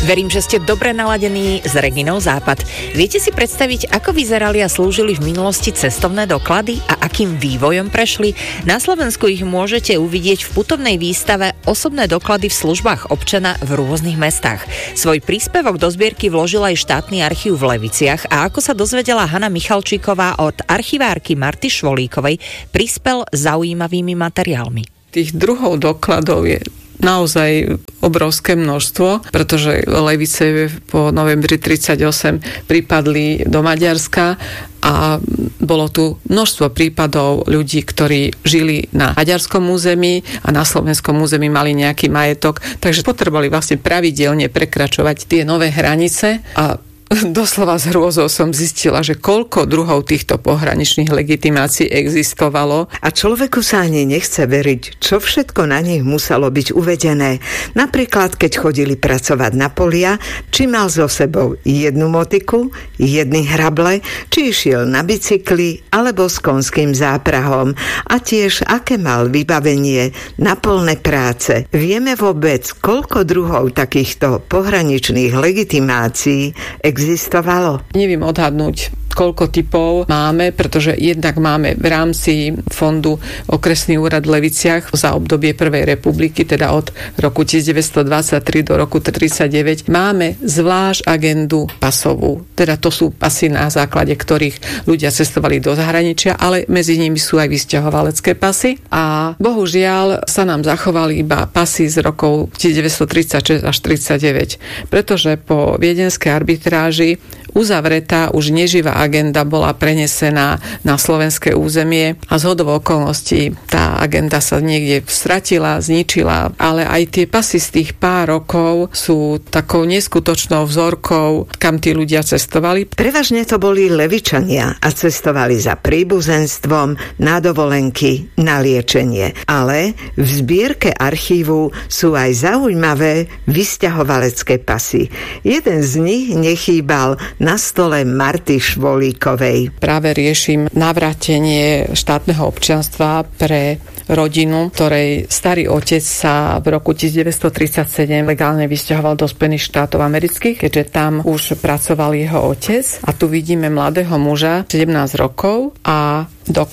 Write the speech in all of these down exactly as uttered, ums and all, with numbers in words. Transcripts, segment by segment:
Verím, že ste dobre naladení s Reginou Západ. Viete si predstaviť, ako vyzerali a slúžili v minulosti cestovné doklady a akým vývojom prešli? Na Slovensku ich môžete uvidieť v putovnej výstave Osobné doklady v službách občana v rôznych mestách. Svoj príspevok do zbierky vložil aj štátny archív v Leviciach a ako sa dozvedela Hana Michalčíková od archivárky Marty Švolíkovej, prispel zaujímavými materiálmi. Tých druhov dokladov je naozaj obrovské množstvo, pretože Levice po novembri tridsaťosem pripadli do Maďarska a bolo tu množstvo prípadov ľudí, ktorí žili na maďarskom území a na slovenskom území mali nejaký majetok, takže potrebovali vlastne pravidelne prekračovať tie nové hranice a doslova s hrôzou som zistila, že koľko druhov týchto pohraničných legitimácií existovalo. A človeku sa ani nechce veriť, čo všetko na nich muselo byť uvedené. Napríklad, keď chodili pracovať na polia, či mal so sebou jednu motiku, jedny hrable, či išiel na bicykli alebo s konským záprahom. A tiež, aké mal vybavenie na polné práce. Vieme vôbec, koľko druhov takýchto pohraničných legitimácií existovalo? existovalo? Neviem odhadnúť, koľko typov máme, pretože jednak máme v rámci fondu Okresný úrad v Leviciach za obdobie Prvej republiky, teda od roku devätnásťstodvadsaťtri do roku tridsaťdeväť, máme zvlášť agendu pasovú. Teda to sú pasy, na základe ktorých ľudia cestovali do zahraničia, ale medzi nimi sú aj vysťahovalecké pasy. A bohužiaľ sa nám zachovali iba pasy z rokov devätnásťtridsaťšesť až tridsaťdeväť, pretože po viedenskej arbitráži uzavretá už neživá agenda bola prenesená na slovenské územie a zhodou okolností tá agenda sa niekde stratila, zničila, ale aj tie pasy z tých pár rokov sú takou neskutočnou vzorkou, kam tí ľudia cestovali. Prevažne to boli Levičania a cestovali za príbuzenstvom, na dovolenky, na liečenie. Ale v zbierke archívu sú aj zaujímavé vysťahovalecké pasy. Jeden z nich nechýbal na stole Marty Švolíkovej. Práve riešim navrátenie štátneho občianstva pre rodinu, ktorej starý otec sa v roku devätnásťtridsaťsedem legálne vysťahoval do Spojených štátov amerických, keďže tam už pracoval jeho otec. A tu vidíme mladého muža, sedemnásť rokov, a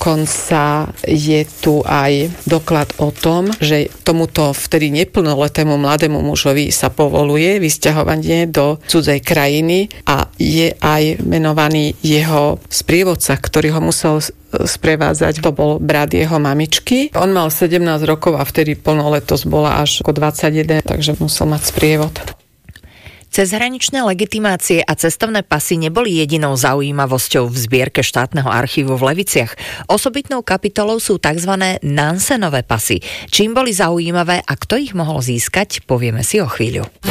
dokonca je tu aj doklad o tom, že tomuto vtedy neplnoletému mladému mužovi sa povoluje vysťahovanie do cudzej krajiny a je aj menovaný jeho sprievodca, ktorý ho musel sprevádzať. To bol brat jeho mamičky. On mal sedemnásť rokov a vtedy plnoletosť bola až ako dvadsaťjeden, takže musel mať sprievod. Cezhraničné legitimácie a cestovné pasy neboli jedinou zaujímavosťou v zbierke štátneho archívu v Leviciach. Osobitnou kapitolou sú tzv. Nansenové pasy. Čím boli zaujímavé a kto ich mohol získať, povieme si o chvíľu.